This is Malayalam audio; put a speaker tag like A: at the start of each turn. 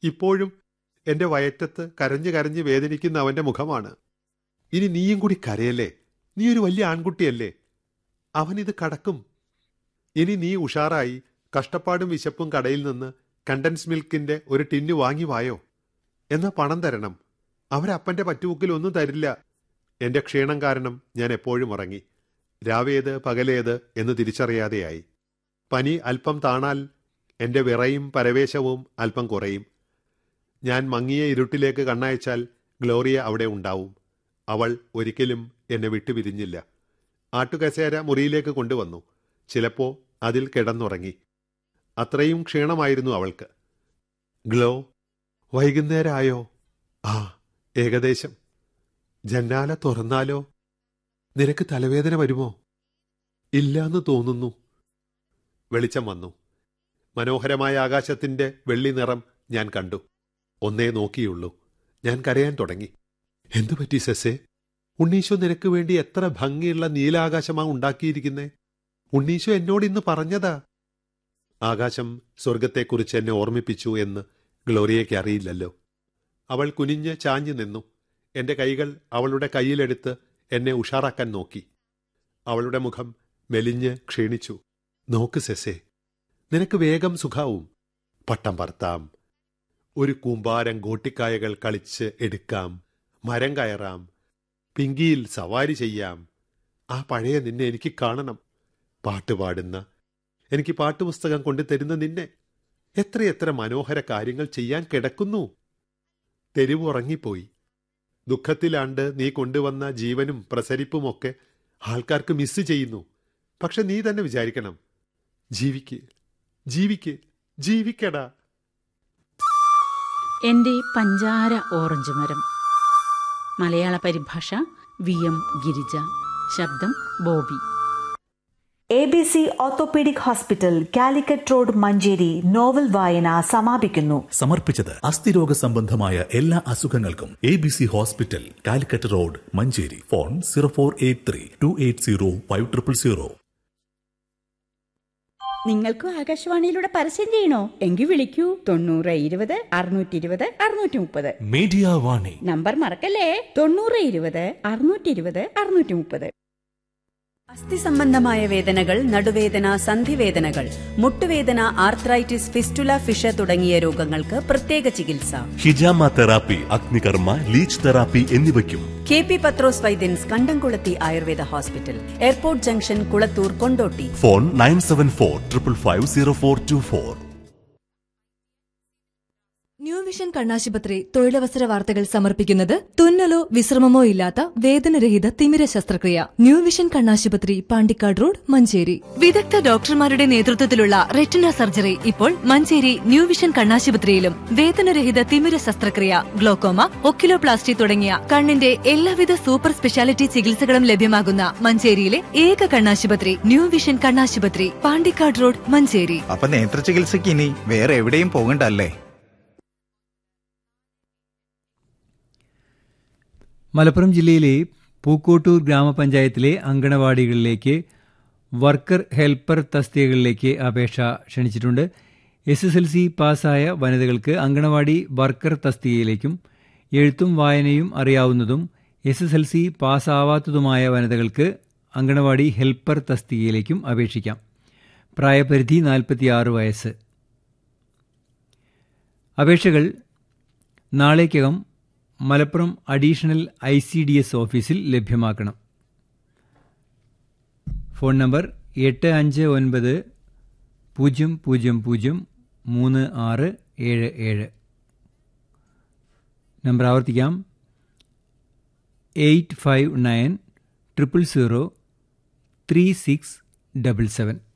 A: ഇപ്പോഴും എന്റെ വയറ്റത്ത് കരഞ്ഞു കരഞ്ഞ് വേദനിക്കുന്ന അവന്റെ മുഖമാണ്. ഇനി നീയും കൂടി കരയല്ലേ? നീ ഒരു വലിയ ആൺകുട്ടിയല്ലേ? അവനിത് കടക്കും. ഇനി നീ ഉഷാറായി കഷ്ടപ്പാടും വിശപ്പും കടയിൽ നിന്ന് കണ്ടൻസ് മിൽക്കിന്റെ ഒരു ടിന്ന് വാങ്ങി വായോ. എന്നാ പണം തരണം. അവരപ്പന്റെ പറ്റുമുക്കിൽ ഒന്നും തരില്ല. എന്റെ ക്ഷീണം കാരണം ഞാൻ എപ്പോഴും ഉറങ്ങി. രാവേത് പകലേത് എന്ന് തിരിച്ചറിയാതെയായി. പനി അല്പം താണാൽ എന്റെ വിറയും പരവേശവും അല്പം കുറയും. ഞാൻ മങ്ങിയ ഇരുട്ടിലേക്ക് കണ്ണയച്ചാൽ ഗ്ലോറിയ അവിടെ ഉണ്ടാവും. അവൾ ഒരിക്കലും എന്നെ വിട്ടുപിരിഞ്ഞില്ല. ആട്ടുകസേര മുറിയിലേക്ക് കൊണ്ടുവന്നു. ചിലപ്പോ അതിൽ കിടന്നുറങ്ങി. അത്രയും ക്ഷീണമായിരുന്നു അവൾക്ക്. ഗ്ലോ, വൈകുന്നേരമായോ? ആ, ഏകദേശം. ജന്നാല തുറന്നാലോ? നിനക്ക് തലവേദന വരുമോ? ഇല്ലാന്ന് തോന്നുന്നു. വെളിച്ചം വന്നു. മനോഹരമായ ആകാശത്തിന്റെ വെള്ളി നിറം ഞാൻ കണ്ടു. ഒന്നേ നോക്കിയുള്ളൂ. ഞാൻ കരയാൻ തുടങ്ങി. എന്തുപറ്റി സെസേ? ഉണ്ണീശോ നിനക്ക് വേണ്ടി എത്ര ഭംഗിയുള്ള നീലാകാശമാ ഉണ്ടാക്കിയിരിക്കുന്നേ. ഉണ്ണീശോ എന്നോട് ഇന്ന് പറഞ്ഞതാ. ആകാശം സ്വർഗത്തെക്കുറിച്ച് എന്നെ ഓർമ്മിപ്പിച്ചു എന്ന് ഗ്ലോറിയയ്ക്ക് അറിയില്ലല്ലോ. അവൾ കുനിഞ്ഞ് ചാഞ്ഞു നിന്നു. എന്റെ കൈകൾ അവളുടെ കൈയിലെടുത്ത് എന്നെ ഉഷാറാക്കാൻ നോക്കി. അവളുടെ മുഖം മെലിഞ്ഞ് ക്ഷീണിച്ചു. നോക്ക് സെസേ, നിനക്ക് വേഗം സുഖാവും. പട്ടം പറത്താം, ഒരു കൂമ്പാരം ഗോട്ടിക്കായകൾ കളിച്ച് എടുക്കാം, മരം കയറാം, പിങ്കിയിൽ സവാരി ചെയ്യാം. ആ പഴയ നിന്നെ എനിക്ക് കാണണം. പാട്ടുപാടുന്ന, എനിക്ക് പാട്ടുപുസ്തകം കൊണ്ടുതരുന്ന നിന്നെ. എത്രയെത്ര മനോഹര കാര്യങ്ങൾ ചെയ്യാൻ കിടക്കുന്നു. തെരുവ് ഉറങ്ങിപ്പോയി. ദുഃഖത്തിലാണ്ട് നീ കൊണ്ടുവന്ന ജീവനും പ്രസരിപ്പുമൊക്കെ ആൾക്കാർക്ക് മിസ് ചെയ്യുന്നു. പക്ഷെ നീ തന്നെ വിചാരിക്കണം, ജീവിക്ക്, ജീവിക്ക്, ജീവിക്കടാ.
B: എന്റെ പഞ്ചാര ഓറഞ്ച് മരം. മലയാള പരിഭാഷ VM ഗിരിജ. ശബ്ദം Bobby.
C: ABC orthopaedic hospital, Calicut road, Manjeri novel വായന സമാപിക്കുന്നു.
D: സമർപ്പിച്ചത് അസ്ഥിരോഗ സംബന്ധമായ എല്ലാ അസുഖങ്ങൾക്കും ABC hospital, Calicut road, Manjeri. Phone 0483-280-5000.
E: നിങ്ങൾക്കും ആകാശവാണിയിലൂടെ പരസ്യം ചെയ്യണോ? എങ്കിൽ വിളിക്കൂ 9020-620-630.
D: മീഡിയ വാണി
E: നമ്പർ മറക്കല്ലേ. 9020-620-630.
F: അസ്ഥി സംബന്ധമായ വേദനകൾ, നടുവേദന, സന്ധിവേദനകൾ, മുട്ടുവേദന, ആർത്രൈറ്റിസ്, ഫിസ്റ്റുല, ഫിഷ തുടങ്ങിയ രോഗങ്ങൾക്ക് പ്രത്യേക ചികിത്സ.
G: ഹിജാമ തെറാപ്പി, അഗ്നികർമ്മ, ലീച്ച് തെറാപ്പി എന്നിവയ്ക്കും
F: KP പത്രോസ് വൈദ്യൻസ്, കണ്ടംകുളത്തി Ayurveda hospital, airport junction, Kulathur, Kondotty.
G: Phone 9745550424.
H: New vision കണ്ണാശുപത്രി തൊഴിലവസര വാർത്തകൾ സമർപ്പിക്കുന്നത് തുന്നലോ വിശ്രമമോ ഇല്ലാത്ത വേദനരഹിത തിമിര ശസ്ത്രക്രിയ. ന്യൂ വിഷൻ കണ്ണാശുപത്രി, പാണ്ടിക്കാട് റോഡ്, മഞ്ചേരി. വിദഗ്ധ ഡോക്ടർമാരുടെ നേതൃത്വത്തിലുള്ള റെറ്റിന സർജറി ഇപ്പോൾ മഞ്ചേരി ന്യൂ വിഷൻ കണ്ണാശുപത്രിയിലും. വേദനരഹിത തിമിര ശസ്ത്രക്രിയ, ഗ്ലോക്കോമ, ഒക്കിലോപ്ലാസ്റ്റി തുടങ്ങിയ കണ്ണിന്റെ എല്ലാവിധ സൂപ്പർ സ്പെഷ്യാലിറ്റി ചികിത്സകളും ലഭ്യമാകുന്ന മഞ്ചേരിയിലെ ഏക കണ്ണാശുപത്രി ന്യൂ വിഷൻ കണ്ണാശുപത്രി, പാണ്ടിക്കാട് റോഡ്, മഞ്ചേരി.
I: അപ്പൊ നേത്ര ചികിത്സയ്ക്ക് ഇനി വേറെ എവിടെയും പോകണ്ടല്ലേ?
J: മലപ്പുറം ജില്ലയിലെ പൂക്കോട്ടൂർ ഗ്രാമപഞ്ചായത്തിലെ അങ്കണവാടികളിലേക്ക് വർക്കർ ഹെൽപ്പർ തസ്തികകളിലേക്ക് അപേക്ഷ ക്ഷണിച്ചിട്ടുണ്ട്. SSLC പാസ്സായ വനിതകൾക്ക് അങ്കണവാടി വർക്കർ തസ്തികയിലേക്കും, എഴുത്തും വായനയും അറിയാവുന്നതും SSLC പാസ്സാവാത്തതുമായ വനിതകൾക്ക് അങ്കണവാടി ഹെൽപ്പർ തസ്തികയിലേക്കും അപേക്ഷിക്കാം. പ്രായപരിധി 46 വയസ്സ്. അപേക്ഷകൾ നാളേക്കകം മലപ്പുറം അഡീഷണൽ ICDS ഓഫീസിൽ ലഭ്യമാക്കണം. Phone number 8590003677. നമ്പർ ആവർത്തിക്കാം, 8590003677.